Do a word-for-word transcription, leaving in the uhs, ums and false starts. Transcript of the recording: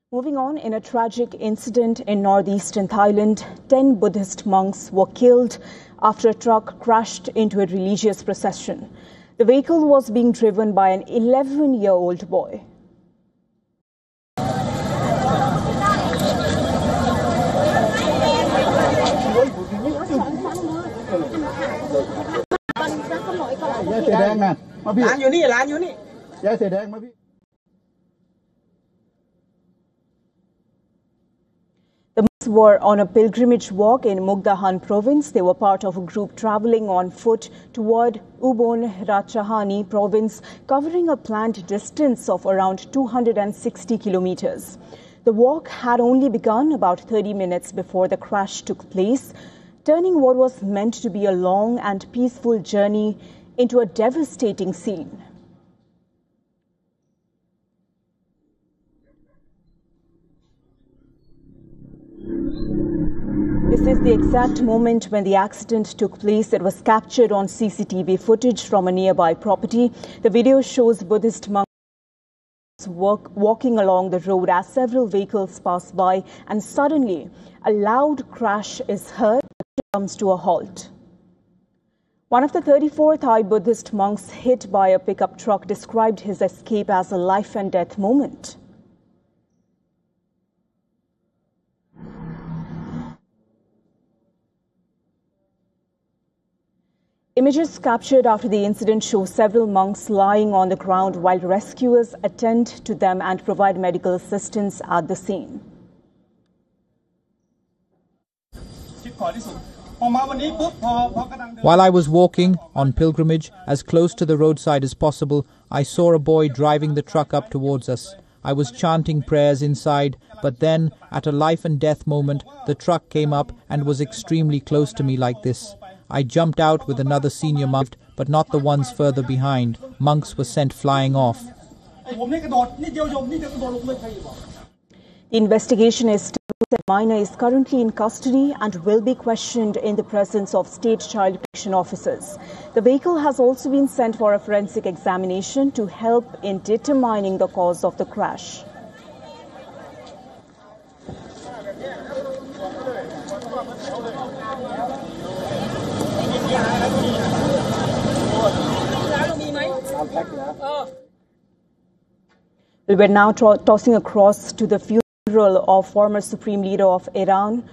Moving on, in a tragic incident in northeastern Thailand, ten Buddhist monks were killed after a truck crashed into a religious procession. The vehicle was being driven by an eleven-year-old boy. The monks were on a pilgrimage walk in Mukdahan province. They were part of a group travelling on foot toward Ubon Ratchathani province, covering a planned distance of around two hundred sixty kilometers. The walk had only begun about thirty minutes before the crash took place, turning what was meant to be a long and peaceful journey into a devastating scene. This is the exact moment when the accident took place. It was captured on C C T V footage from a nearby property. The video shows Buddhist monks walk, walking along the road as several vehicles pass by, and suddenly a loud crash is heard and comes to a halt. One of the thirty-four Thai Buddhist monks hit by a pickup truck described his escape as a life and death moment. Images captured after the incident show several monks lying on the ground while rescuers attend to them and provide medical assistance at the scene. While I was walking on pilgrimage as close to the roadside as possible, I saw a boy driving the truck up towards us. I was chanting prayers inside, but then, at a life and death moment, the truck came up and was extremely close to me like this. I jumped out with another senior monk, but not the ones further behind. Monks were sent flying off. The investigation is still that minor is currently in custody and will be questioned in the presence of state child protection officers. The vehicle has also been sent for a forensic examination to help in determining the cause of the crash. We're now tossing across to the funeral of former Supreme Leader of Iran,